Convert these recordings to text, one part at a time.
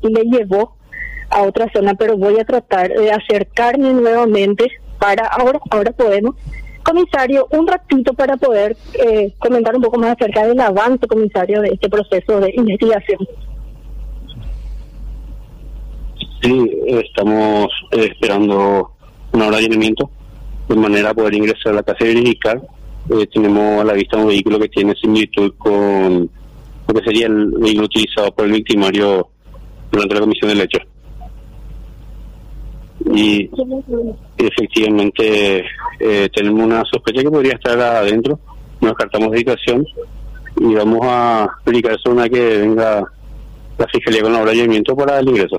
y le llevó a otra zona, pero voy a tratar de acercarme nuevamente para ahora podemos. Comisario, un ratito para poder comentar un poco más acerca del avance, comisario, de este proceso de investigación. Sí, estamos esperando una hora de allanamiento de manera a poder ingresar a la casa y verificar. Tenemos a la vista un vehículo que tiene similitud con lo que sería el vehículo utilizado por el victimario durante la comisión del hecho. Y efectivamente tenemos una sospecha que podría estar adentro. No descartamos la situación y vamos a verificar eso una vez que venga la fiscalía con la hora de allanamiento para el ingreso.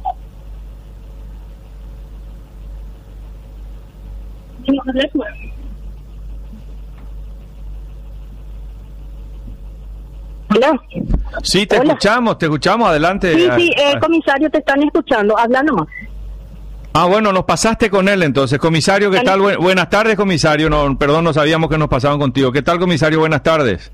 Hola. Sí, te Hola. escuchamos, adelante. Sí, comisario, te están escuchando, habla nomás. Bueno, nos pasaste con él entonces. Comisario, ¿qué tal? Buenas tardes, comisario. Perdón, no sabíamos que nos pasaban contigo. ¿Qué tal, comisario? Buenas tardes.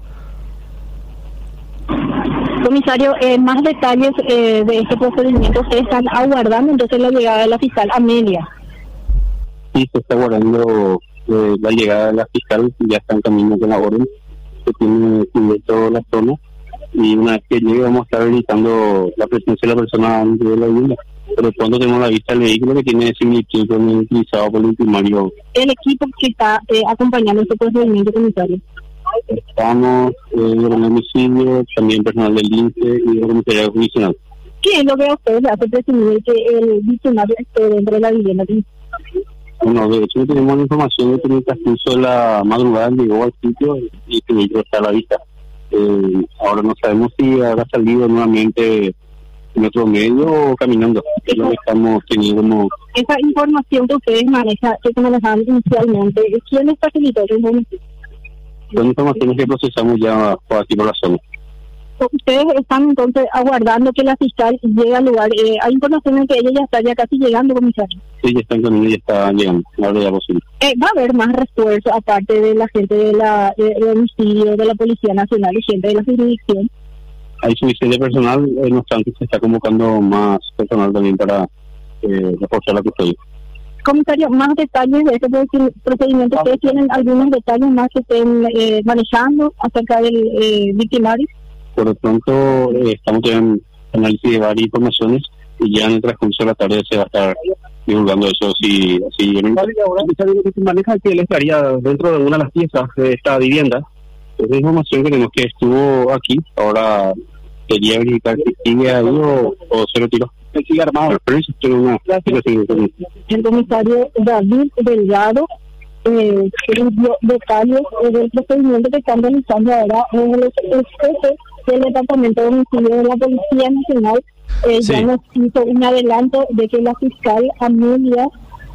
Comisario, más detalles de este procedimiento. Ustedes están aguardando entonces la llegada de la fiscal Amelia. Sí, se está guardando la llegada de la fiscal, ya está en camino con la orden, que tiene cubierto la zona, y una vez que llegue vamos a estar verificando la presencia de la persona dentro de la vivienda. Pero cuando tenemos la vista del vehículo que tiene similitud con el utilizado por el victimario. El equipo que está acompañando este procedimiento, comisario. Estamos en el homicidio, también personal del INSE y del Comisario Judicial. ¿Qué es lo que a ustedes le hace presumir que el victimario esté dentro de la vivienda? Bueno, de hecho tenemos la información de que en el transcurso de la madrugada llegó al sitio y que el vehículo está a la vista. Ahora no sabemos si habrá salido nuevamente en otro medio o caminando. Es lo que estamos teniendo como... Esa información que ustedes manejaban inicialmente, ¿quién les facilitó esa información? Son informaciones que procesamos ya por aquí por la zona. Ustedes están entonces aguardando que la fiscal llegue al lugar. Hay información que ella ya está ya casi llegando, comisario. Sí, ya está en camino, ya está llegando, ahora ya posible. Va a haber más refuerzo aparte de la gente de homicidio, de la Policía Nacional y gente de la jurisdicción. Hay suficiente personal, no obstante se está convocando más personal también para reforzar la custodia. Comisario, más detalles de este procedimiento. ¿Ustedes tienen algunos detalles más que estén manejando acerca del victimario? Por lo pronto estamos en análisis de varias informaciones y ya en el transcurso de la tarde se va a estar divulgando eso si ahora lo que se maneja es que él estaría dentro de una de las piezas de esta vivienda. Esa información que tenemos que estuvo aquí, ahora quería verificar si sigue ahí o se retiró. Sigue armado, pero eso tiene una... El comisario David Delgado dio detalles del procedimiento que están realizando ahora en el jefe del Departamento de Homicidio de la Policía Nacional. Ya nos hizo un adelanto de que la fiscal Amelia,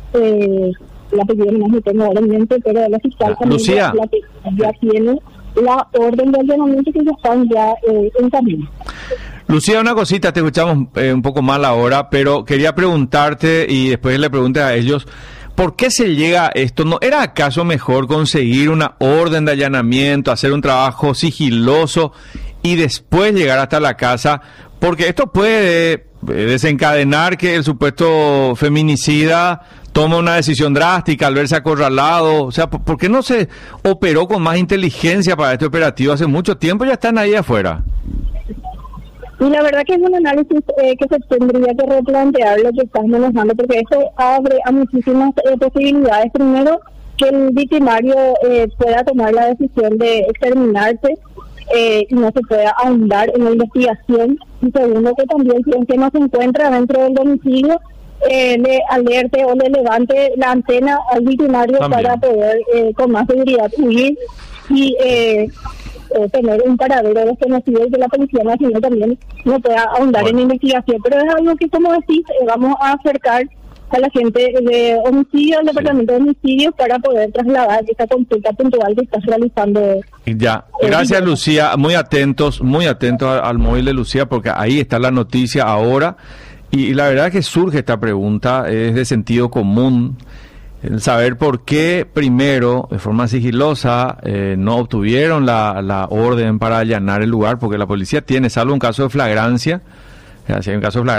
la apellido no me tengo ahora en mente, pero la fiscal Amelia ya tiene la orden de allanamiento que ya están ya en camino. Lucía, una cosita, te escuchamos un poco mal ahora, pero quería preguntarte y después le pregunté a ellos, ¿por qué se llega a esto? ¿No era acaso mejor conseguir una orden de allanamiento, hacer un trabajo sigiloso y después llegar hasta la casa? Porque esto puede desencadenar que el supuesto feminicida tome una decisión drástica al verse acorralado. O sea, ¿por qué no se operó con más inteligencia para este operativo? Hace mucho tiempo ya están ahí afuera. Y la verdad que es un análisis que se tendría que replantear lo que estás manejando, porque eso abre a muchísimas posibilidades. Primero, que el victimario pueda tomar la decisión de exterminarse y no se pueda ahondar en la investigación. Y segundo, que también si que no se encuentra dentro del domicilio, le alerte o le levante la antena al victimario también, para poder con más seguridad huir y tener un paradero desconocido y que la Policía Nacional también no pueda ahondar en la investigación. Pero es algo que, como decís, vamos a acercar a la gente de homicidio, al departamento de homicidio, para poder trasladar esta consulta puntual que estás realizando. Ya, gracias Lucía, muy atentos al móvil de Lucía, porque ahí está la noticia ahora, y la verdad es que surge esta pregunta, es de sentido común, el saber por qué primero, de forma sigilosa, no obtuvieron la orden para allanar el lugar, porque la policía tiene, salvo un caso de flagrancia, si hay un caso de flagrancia,